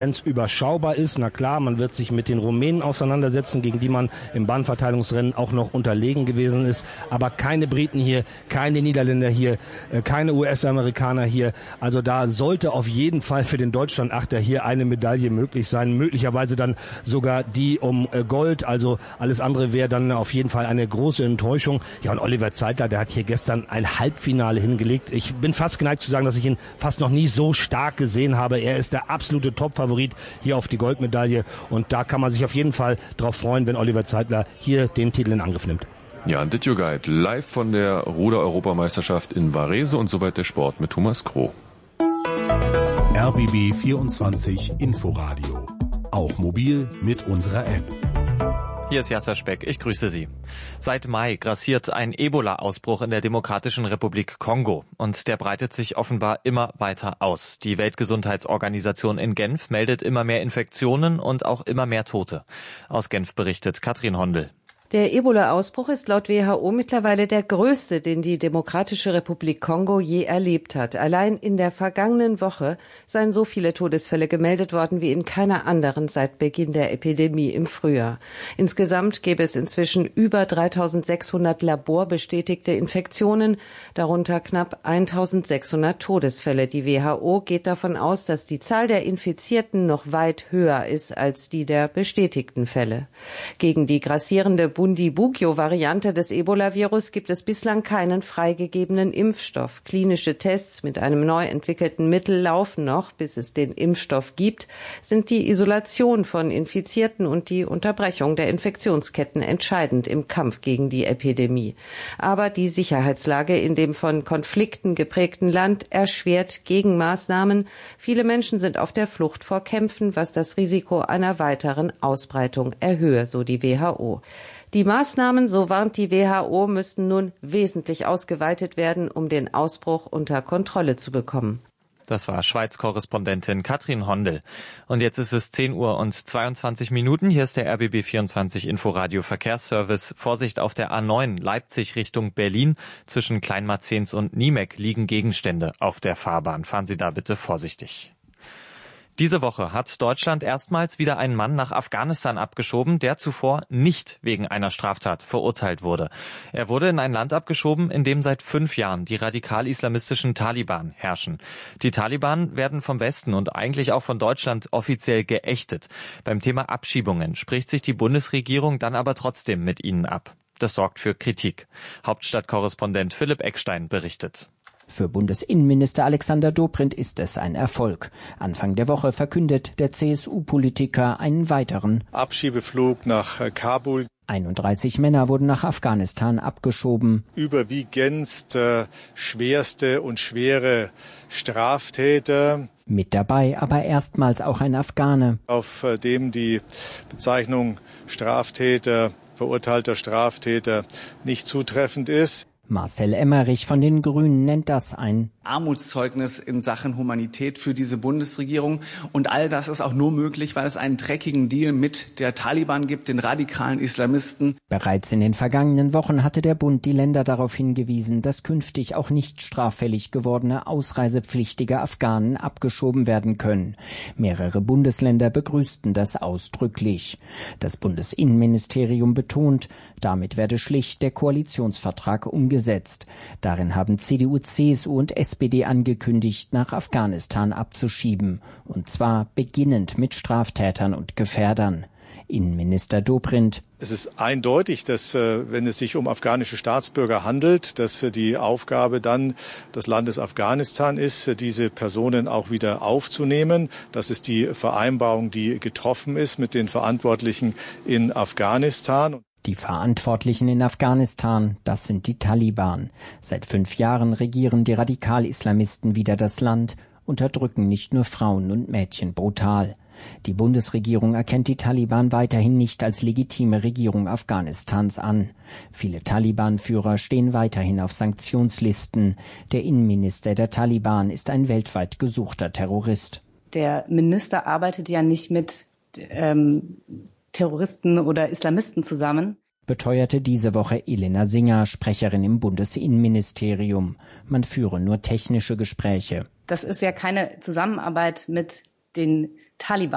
überschaubar ist. Na klar, man wird sich mit den Rumänen auseinandersetzen, gegen die man im Bahnverteilungsrennen auch noch unterlegen gewesen ist. Aber keine Briten hier, keine Niederländer hier, keine US-Amerikaner hier. Also da sollte auf jeden Fall für den Deutschlandachter hier eine Medaille möglich sein. Möglicherweise dann sogar die um Gold. Also alles andere wäre dann auf jeden Fall eine große Enttäuschung. Ja, und Oliver Zeitler, der hat hier gestern ein Halbfinale hingelegt. Ich bin fast geneigt zu sagen, dass ich ihn fast noch nie so stark gesehen habe. Er ist der absolute Top-Favorit hier auf die Goldmedaille und da kann man sich auf jeden Fall drauf freuen, wenn Oliver Zeitler hier den Titel in Angriff nimmt. Ja, Ditjo Guide, live von der Ruder-Europameisterschaft in Varese und soweit der Sport mit Thomas Kroh. RBB 24 Inforadio. Auch mobil mit unserer App. Hier ist Jasser Speck, ich grüße Sie. Seit Mai grassiert ein Ebola-Ausbruch in der Demokratischen Republik Kongo und der breitet sich offenbar immer weiter aus. Die Weltgesundheitsorganisation in Genf meldet immer mehr Infektionen und auch immer mehr Tote. Aus Genf berichtet Katrin Hondel. Der Ebola-Ausbruch ist laut WHO mittlerweile der größte, den die Demokratische Republik Kongo je erlebt hat. Allein in der vergangenen Woche seien so viele Todesfälle gemeldet worden wie in keiner anderen seit Beginn der Epidemie im Frühjahr. Insgesamt gäbe es inzwischen über 3.600 laborbestätigte Infektionen, darunter knapp 1.600 Todesfälle. Die WHO geht davon aus, dass die Zahl der Infizierten noch weit höher ist als die der bestätigten Fälle. Gegen die grassierende Bundibugyo-Variante des Ebola-Virus gibt es bislang keinen freigegebenen Impfstoff. Klinische Tests mit einem neu entwickelten Mittel laufen noch, bis es den Impfstoff gibt, sind die Isolation von Infizierten und die Unterbrechung der Infektionsketten entscheidend im Kampf gegen die Epidemie. Aber die Sicherheitslage in dem von Konflikten geprägten Land erschwert Gegenmaßnahmen. Viele Menschen sind auf der Flucht vor Kämpfen, was das Risiko einer weiteren Ausbreitung erhöhe, so die WHO. Die Maßnahmen, so warnt die WHO, müssten nun wesentlich ausgeweitet werden, um den Ausbruch unter Kontrolle zu bekommen. Das war Schweiz-Korrespondentin Katrin Hondel. Und jetzt ist es 10 Uhr und 22 Minuten. Hier ist der RBB 24 Inforadio Verkehrsservice. Vorsicht auf der A9 Leipzig Richtung Berlin. Zwischen Kleinmarzens und Niemek liegen Gegenstände auf der Fahrbahn. Fahren Sie da bitte vorsichtig. Diese Woche hat Deutschland erstmals wieder einen Mann nach Afghanistan abgeschoben, der zuvor nicht wegen einer Straftat verurteilt wurde. Er wurde in ein Land abgeschoben, in dem seit 5 Jahren die radikal-islamistischen Taliban herrschen. Die Taliban werden vom Westen und eigentlich auch von Deutschland offiziell geächtet. Beim Thema Abschiebungen spricht sich die Bundesregierung dann aber trotzdem mit ihnen ab. Das sorgt für Kritik. Hauptstadtkorrespondent Philipp Eckstein berichtet. Für Bundesinnenminister Alexander Dobrindt ist es ein Erfolg. Anfang der Woche verkündet der CSU-Politiker einen weiteren Abschiebeflug nach Kabul. 31 Männer wurden nach Afghanistan abgeschoben. Überwiegend schwerste und schwere Straftäter. Mit dabei aber erstmals auch ein Afghane, auf dem die Bezeichnung Straftäter, verurteilter Straftäter nicht zutreffend ist. Marcel Emmerich von den Grünen nennt das ein Armutszeugnis in Sachen Humanität für diese Bundesregierung. Und all das ist auch nur möglich, weil es einen dreckigen Deal mit der Taliban gibt, den radikalen Islamisten. Bereits in den vergangenen Wochen hatte der Bund die Länder darauf hingewiesen, dass künftig auch nicht straffällig gewordene ausreisepflichtige Afghanen abgeschoben werden können. Mehrere Bundesländer begrüßten das ausdrücklich. Das Bundesinnenministerium betont, damit werde schlicht der Koalitionsvertrag umgesetzt. Darin haben CDU, CSU und SPD angekündigt, nach Afghanistan abzuschieben. Und zwar beginnend mit Straftätern und Gefährdern. Innenminister Dobrindt: Es ist eindeutig, dass, wenn es sich um afghanische Staatsbürger handelt, dass die Aufgabe dann des Landes Afghanistan ist, diese Personen auch wieder aufzunehmen. Das ist die Vereinbarung, die getroffen ist mit den Verantwortlichen in Afghanistan. Die Verantwortlichen in Afghanistan, das sind die Taliban. Seit 5 Jahren regieren die Radikal-Islamisten wieder das Land, unterdrücken nicht nur Frauen und Mädchen brutal. Die Bundesregierung erkennt die Taliban weiterhin nicht als legitime Regierung Afghanistans an. Viele Taliban-Führer stehen weiterhin auf Sanktionslisten. Der Innenminister der Taliban ist ein weltweit gesuchter Terrorist. Der Minister arbeitet ja nicht mit Terroristen oder Islamisten zusammen, beteuerte diese Woche Elena Singer, Sprecherin im Bundesinnenministerium. Man führe nur technische Gespräche. Das ist ja keine Zusammenarbeit mit den Taliban.